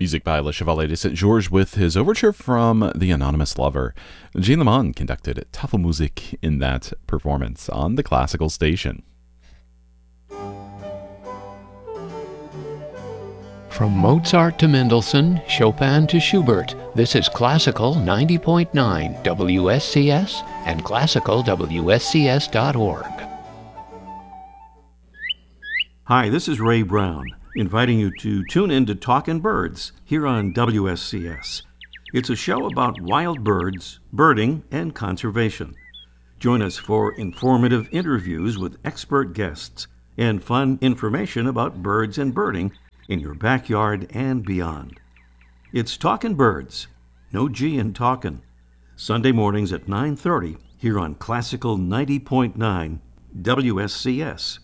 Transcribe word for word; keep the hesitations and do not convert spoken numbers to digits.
Music by Le Chevalier de Saint-Georges with his overture from The Anonymous Lover. Gene Lemon conducted Tafelmusik in that performance on the Classical Station. From Mozart to Mendelssohn, Chopin to Schubert, this is Classical ninety point nine W S C S and classical W S C S dot org. Hi, this is Ray Brown, inviting you to tune in to Talkin' Birds here on W S C S. It's a show about wild birds, birding, and conservation. Join us for informative interviews with expert guests and fun information about birds and birding in your backyard and beyond. It's Talkin' Birds, no G in talkin', Sunday mornings at nine thirty here on Classical ninety point nine W S C S.